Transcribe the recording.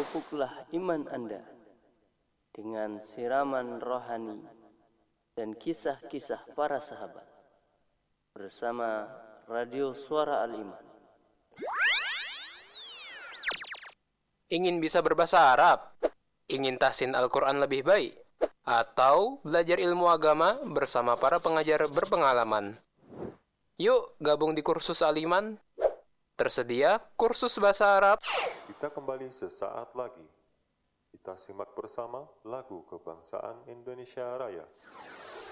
pupuklah iman Anda dengan siraman rohani dan kisah-kisah para sahabat bersama Radio Suara Al-Iman. Ingin bisa berbahasa Arab? Ingin tahsin Al-Quran lebih baik? Atau belajar ilmu agama bersama para pengajar berpengalaman? Yuk gabung di kursus Al-Iman. Tersedia kursus bahasa Arab. Kita kembali sesaat lagi. Kita simak bersama lagu kebangsaan Indonesia Raya.